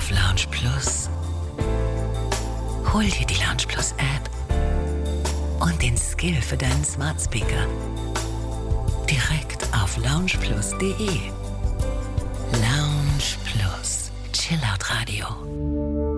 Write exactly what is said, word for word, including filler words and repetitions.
auf Lounge Plus? Hol dir die Lounge Plus App und den Skill für deinen Smart Speaker direkt auf loungeplus punkt de. Lounge Plus, Chillout Radio.